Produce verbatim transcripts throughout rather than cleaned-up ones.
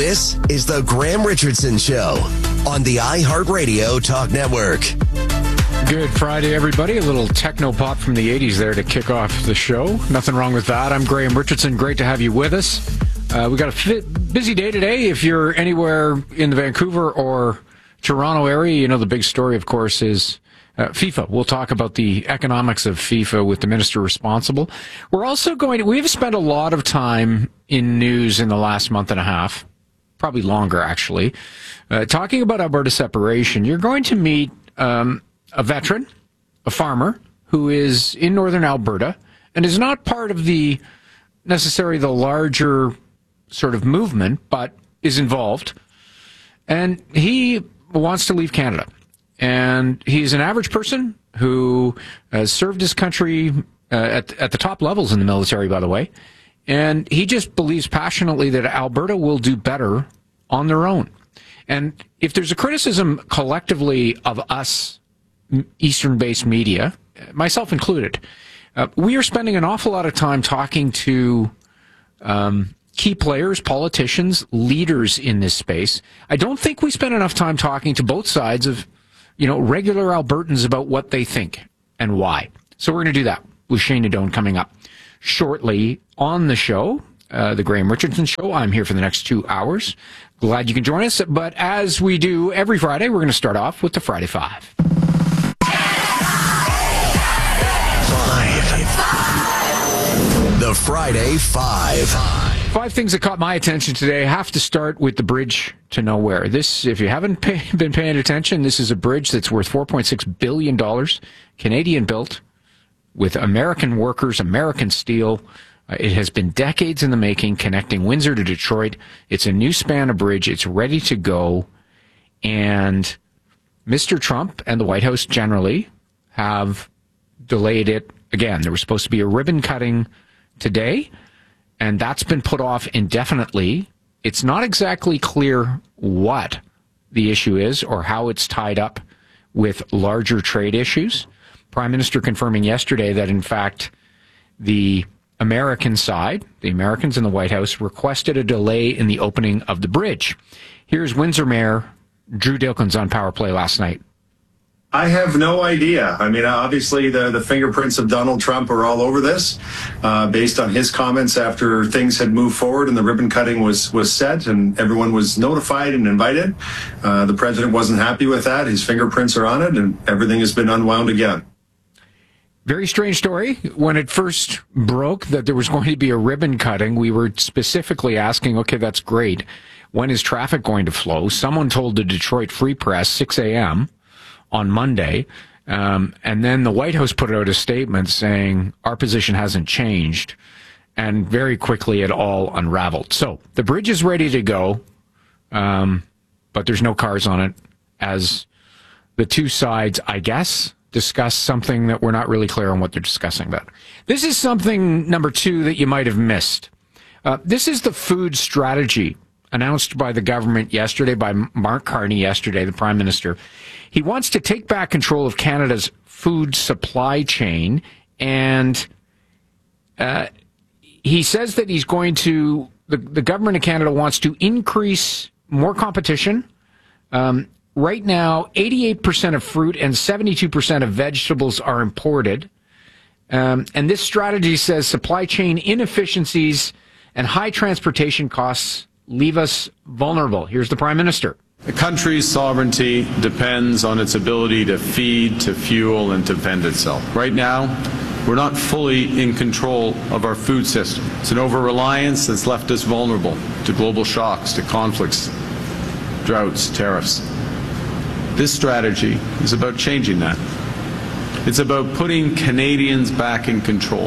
This is the Graham Richardson Show on the iHeartRadio Talk Network. Good Friday, everybody. A little techno pop from the eighties there to kick off the show. Nothing wrong with that. I'm Graham Richardson. Great to have you with us. Uh, we got a fit, busy day today. If you're anywhere in the Vancouver or Toronto area, you know the big story, of course, is uh, FIFA. We'll talk about the economics of FIFA with the minister responsible. We're also going to, we've spent a lot of time in news in the last month and a half, probably longer actually, uh, talking about Alberta separation. You're going to meet um, a veteran, a farmer, who is in northern Alberta and is not part of the necessarily the larger sort of movement, but is involved. And he wants to leave Canada. And he's an average person who has served his country uh, at, at the top levels in the military, by the way. And he just believes passionately that Alberta will do better on their own. And if there's a criticism collectively of us, Eastern-based media, myself included, uh, we are spending an awful lot of time talking to um, key players, politicians, leaders in this space. I don't think we spend enough time talking to both sides of, you know, regular Albertans about what they think and why. So we're going to do that with Shane Nadone coming up shortly on the show, uh, the Graham Richardson Show. I'm here for the next two hours. Glad you can join us. But as we do every Friday, we're going to start off with the Friday Five. The Friday Five. Five things that caught my attention today. I have to start with the bridge to nowhere. This, if you haven't pay, been paying attention, this is a bridge that's worth four point six billion dollars, Canadian built, with American workers, American steel. Uh, it has been decades in the making, connecting Windsor to Detroit. It's a new span of bridge. It's ready to go. And Mister Trump and the White House generally have delayed it again. There was supposed to be a ribbon cutting today, and that's been put off indefinitely. It's not exactly clear what the issue is or how it's tied up with larger trade issues. Prime Minister confirming yesterday that, in fact, the American side, the Americans in the White House, requested a delay in the opening of the bridge. Here's Windsor Mayor Drew Dilkens on Power Play last night. I have no idea. I mean, obviously, the, the fingerprints of Donald Trump are all over this, uh, based on his comments after things had moved forward and the ribbon cutting was, was set and everyone was notified and invited. Uh, the president wasn't happy with that. His fingerprints are on it, and everything has been unwound again. Very strange story. When it first broke that there was going to be a ribbon cutting, we were specifically asking, okay, that's great. When is traffic going to flow? Someone told the Detroit Free Press six a.m. on Monday, um, and then the White House put out a statement saying our position hasn't changed, and very quickly it all unraveled. So the bridge is ready to go, um, but there's no cars on it, as the two sides, I guess, discuss something that we're not really clear on what they're discussing about. This is something, number two, that you might have missed. Uh, this is the food strategy announced by the government yesterday, by Mark Carney yesterday, the Prime Minister. He wants to take back control of Canada's food supply chain, and uh, he says that he's going to, the, the government of Canada wants to increase more competition. Um, right now, eighty-eight percent of fruit and seventy-two percent of vegetables are imported. Um, and this strategy says supply chain inefficiencies and high transportation costs leave us vulnerable. Here's the Prime Minister. A country's sovereignty depends on its ability to feed, to fuel, and to fend itself. Right now, we're not fully in control of our food system. It's an over-reliance that's left us vulnerable to global shocks, to conflicts, droughts, tariffs. This strategy is about changing that. It's about putting Canadians back in control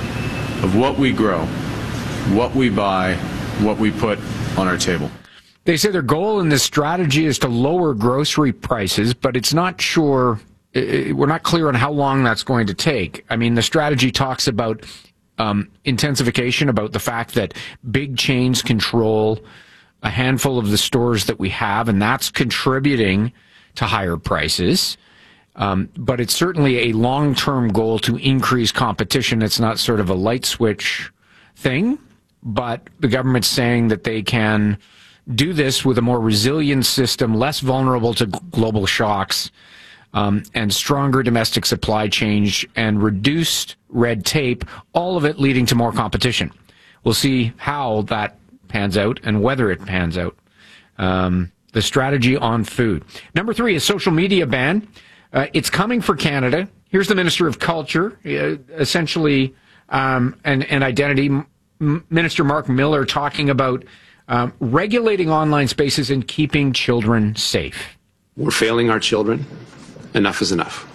of what we grow, what we buy, what we put on our table. They say their goal in this strategy is to lower grocery prices, but it's not sure, we're not clear on how long that's going to take. I mean, the strategy talks about um, intensification, about the fact that big chains control a handful of the stores that we have, and that's contributing to higher prices. Um, but it's certainly a long-term goal to increase competition. It's not sort of a light switch thing, but the government's saying that they can do this with a more resilient system, less vulnerable to global shocks, um, and stronger domestic supply chain and reduced red tape, all of it leading to more competition. We'll see how that pans out and whether it pans out. Um, the strategy on food. Number three is social media ban. Uh, it's coming for Canada. Here's the Minister of Culture, uh, essentially, um, and, and Identity, M- Minister Mark Miller, talking about um, regulating online spaces and keeping children safe. We're failing our children. Enough is enough.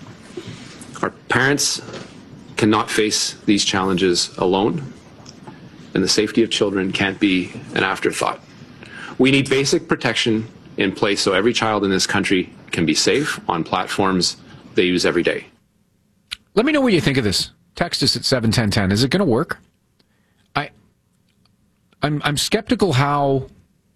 Our parents cannot face these challenges alone, and the safety of children can't be an afterthought. We need basic protection in place so every child in this country can be safe on platforms they use every day. Let me know what you think of this. Text us at seven ten ten. Is it going to work? I, I'm, I'm skeptical how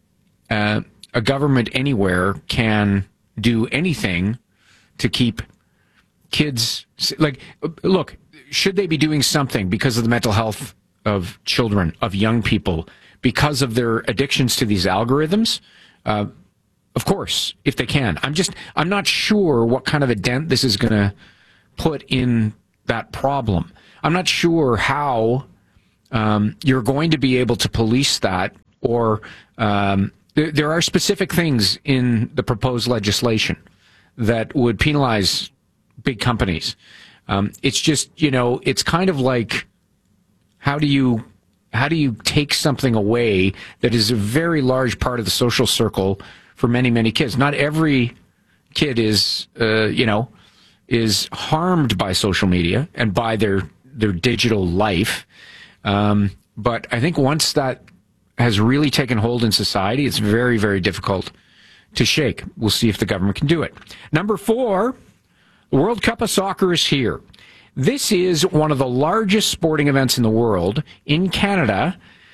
uh, a government anywhere can do anything to keep kids, like, look, should they be doing something because of the mental health of children, of young people, because of their addictions to these algorithms? Uh, of course, if they can. I'm just, I'm not sure what kind of a dent this is going to put in that problem. I'm not sure how um, you're going to be able to police that, or um, th- there are specific things in the proposed legislation that would penalize big companies. Um, it's just, you know, it's kind of like, how do you how do you take something away that is a very large part of the social circle for many, many kids? Not every kid is, uh, you know, is harmed by social media and by their their digital life. Um, but I think once that has really taken hold in society, it's very, very difficult to shake. We'll see if the government can do it. Number four, the World Cup of Soccer is here. This is one of the largest sporting events in the world. In Canada,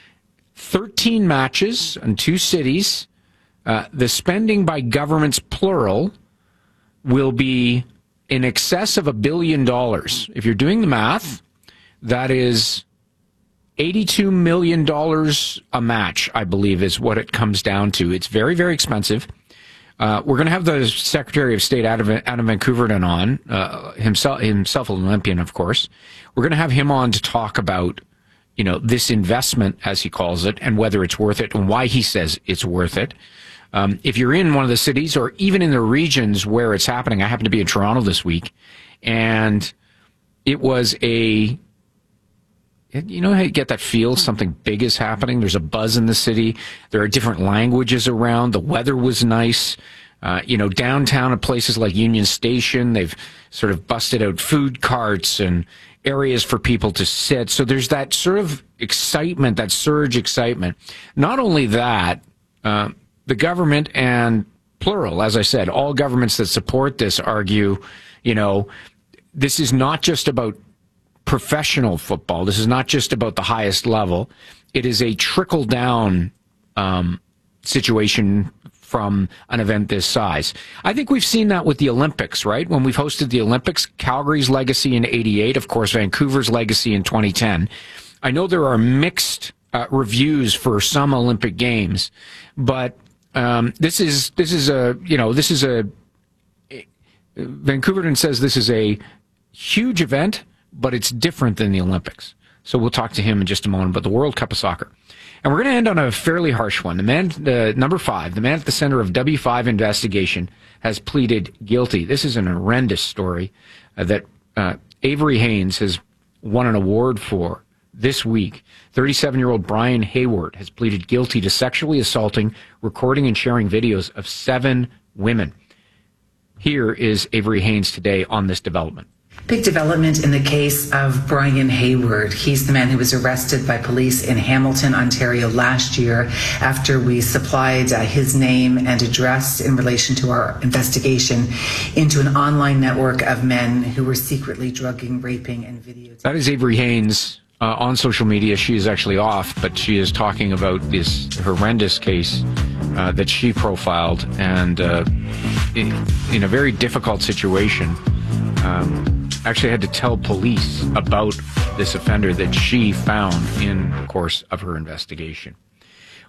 thirteen matches in two cities. Uh, the spending by governments, plural, will be in excess of a billion dollars. If you're doing the math, that is eighty-two million dollars a match, I believe, is what it comes down to. It's very, very expensive. Uh, we're going to have the Secretary of State Adam, Adam Van Koeverden on, uh, himself, himself an Olympian, of course. We're going to have him on to talk about, you know, this investment, as he calls it, and whether it's worth it and why he says it's worth it. Um, if you're in one of the cities or even in the regions where it's happening, I happen to be in Toronto this week, and it was a, you know how you get that feel something big is happening? There's a buzz in the city. There are different languages around. The weather was nice. Uh, you know, downtown at places like Union Station, they've sort of busted out food carts and areas for people to sit. So there's that sort of excitement, that surge excitement. Not only that, uh, the government and plural, as I said, all governments that support this argue, you know, this is not just about professional football. This is not just about the highest level. It is a trickle-down um, situation from an event this size. I think we've seen that with the Olympics, right? When we've hosted the Olympics, Calgary's legacy in eighty-eight, of course, Vancouver's legacy in twenty ten. I know there are mixed uh, reviews for some Olympic Games, but um, this is this is a you know this is a Van Koeverden says this is a huge event, but it's different than the Olympics. So we'll talk to him in just a moment about the World Cup of Soccer. And we're going to end on a fairly harsh one. The man, uh, number five, the man at the center of W five investigation has pleaded guilty. This is an horrendous story uh, that uh, Avery Haynes has won an award for this week. thirty-seven-year-old Brian Hayward has pleaded guilty to sexually assaulting, recording, and sharing videos of seven women. Here is Avery Haynes today on this development. Big development in the case of Brian Hayward. He's the man who was arrested by police in Hamilton, Ontario last year after we supplied uh, his name and address in relation to our investigation into an online network of men who were secretly drugging, raping, and videotaping. That is Avery Haynes uh, on social media. She is actually off, but she is talking about this horrendous case uh, that she profiled, and uh, in, in a very difficult situation. Um, actually had to tell police about this offender that she found in the course of her investigation.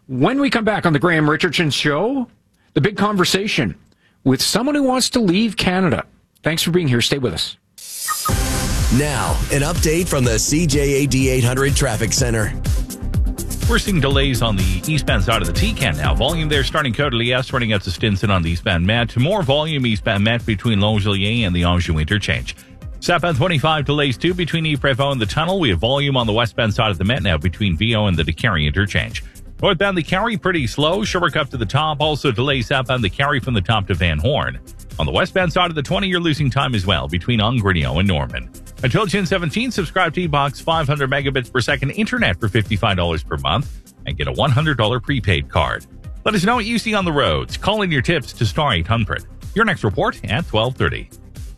When we come back on the Graham Richardson Show, the big conversation with someone who wants to leave Canada. Thanks for being here. Stay with us. Now, an update from the C J A D eight hundred Traffic Center. We're seeing delays on the eastbound side of the T C A N now. Volume there starting Côte-de-Liesse, running out to Stinson on the eastbound Met. More volume eastbound Met between Longueuil and the Anjou interchange. Southbound twenty-five delays too between Yves-Prévost and the tunnel. We have volume on the westbound side of the Met now between Viau and the DeCarry interchange. Northbound the Carry pretty slow. Sherbrooke up to the top. Also delays southbound the Carry from the top to Van Horn. On the westbound side of the twenty, you're losing time as well between Ongrenio and Norman. Until June seventeenth, subscribe to E-Box five hundred megabits per second internet for fifty-five dollars per month and get a one hundred dollars prepaid card. Let us know what you see on the roads. Call in your tips to star eight hundred. Your next report at twelve thirty.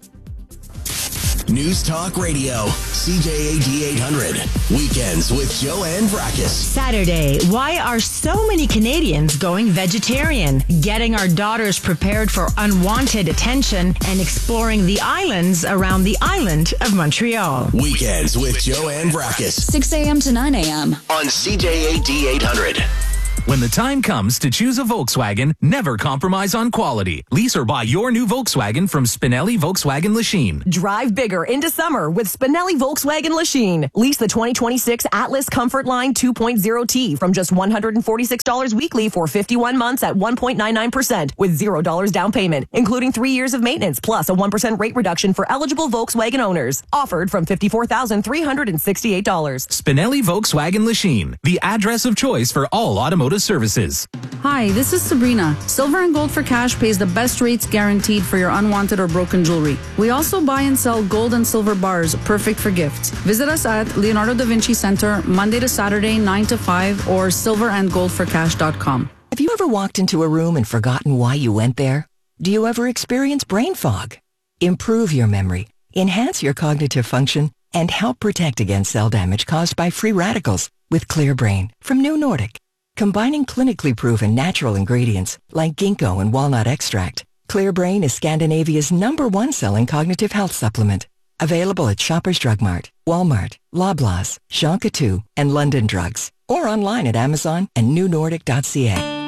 News Talk Radio, C J A D eight hundred. Weekends with Joanne Vracus. Saturday, why are so many Canadians going vegetarian? Getting our daughters prepared for unwanted attention and exploring the islands around the island of Montreal. Weekends with Joanne Vracus. six a.m. to nine a.m. on C J A D eight hundred. When the time comes to choose a Volkswagen, never compromise on quality. Lease or buy your new Volkswagen from Spinelli Volkswagen Lachine. Drive bigger into summer with Spinelli Volkswagen Lachine. Lease the twenty twenty-six Atlas Comfort Line two point oh T from just one hundred forty-six dollars weekly for fifty-one months at one point nine nine percent with zero dollars down payment, including three years of maintenance plus a one percent rate reduction for eligible Volkswagen owners. Offered from fifty-four thousand three hundred sixty-eight dollars. Spinelli Volkswagen Lachine, the address of choice for all automotive services. Hi, this is Sabrina. Silver and Gold for Cash pays the best rates guaranteed for your unwanted or broken jewelry. We also buy and sell gold and silver bars, perfect for gifts. Visit us at Leonardo da Vinci Center, Monday to Saturday, nine to five, or silver and gold for cash dot com. Have you ever walked into a room and forgotten why you went there? Do you ever experience brain fog? Improve your memory, enhance your cognitive function, and help protect against cell damage caused by free radicals with Clear Brain from New Nordic. Combining clinically proven natural ingredients like ginkgo and walnut extract, Clear Brain is Scandinavia's number one selling cognitive health supplement. Available at Shoppers Drug Mart, Walmart, Loblaws, Jean Coutu, and London Drugs. Or online at Amazon and new nordic dot c a.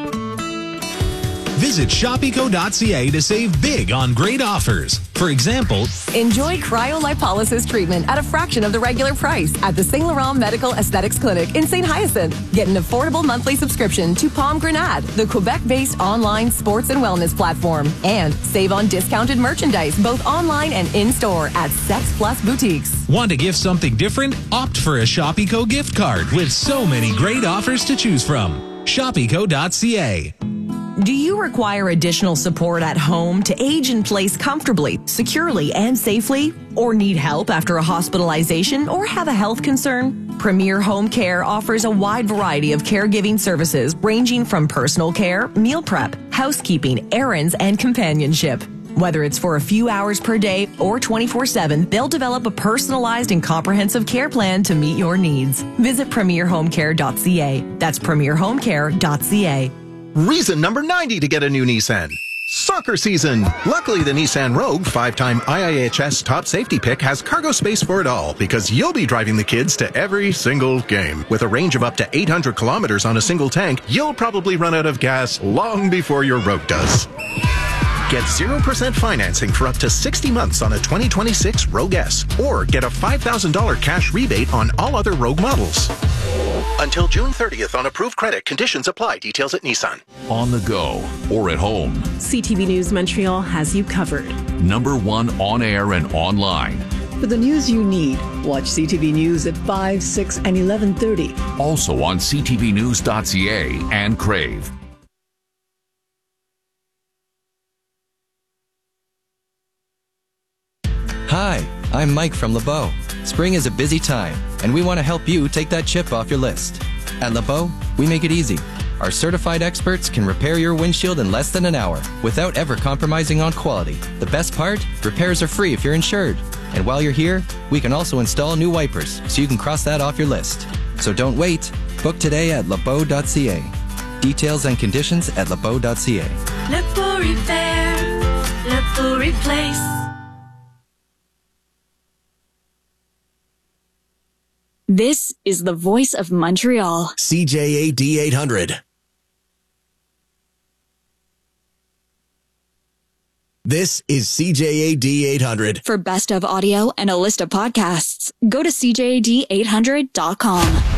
Visit shopeco dot c a to save big on great offers. For example, enjoy cryolipolysis treatment at a fraction of the regular price at the Saint Laurent Medical Aesthetics Clinic in Saint Hyacinthe. Get an affordable monthly subscription to Palm Grenade, the Quebec-based online sports and wellness platform. And save on discounted merchandise both online and in-store at Sex Plus Boutiques. Want to gift something different? Opt for a Shopeco gift card with so many great offers to choose from. shopeco dot c a. Do you require additional support at home to age in place comfortably, securely, and safely? Or need help after a hospitalization or have a health concern? Premier Home Care offers a wide variety of caregiving services ranging from personal care, meal prep, housekeeping, errands, and companionship. Whether it's for a few hours per day or twenty-four seven, they'll develop a personalized and comprehensive care plan to meet your needs. Visit premier home care dot c a. That's premier home care dot c a. Reason number ninety to get a new Nissan. Soccer season. Luckily, the Nissan Rogue, five-time I I H S top safety pick, has cargo space for it all because you'll be driving the kids to every single game. With a range of up to eight hundred kilometers on a single tank, you'll probably run out of gas long before your Rogue does. Get zero percent financing for up to sixty months on a twenty twenty-six Rogue S, or get a five thousand dollars cash rebate on all other Rogue models. Until June thirtieth on approved credit. Conditions apply. Details at Nissan. On the go or at home, C T V News Montreal has you covered. Number one on air and online. For the news you need, watch C T V News at five, six, and eleven thirty. Also on c t v news dot c a and Crave. Hi, I'm Mike from LeBeau. Spring is a busy time, and we want to help you take that chip off your list. At LeBeau, we make it easy. Our certified experts can repair your windshield in less than an hour without ever compromising on quality. The best part? Repairs are free if you're insured. And while you're here, we can also install new wipers so you can cross that off your list. So don't wait. Book today at lebeau dot c a. Details and conditions at lebeau dot c a. LeBeau Repair, LeBeau Replace. This is the voice of Montreal. C J A D eight hundred. This is C J A D eight hundred. For best of audio and a list of podcasts, go to C J A D eight hundred dot com.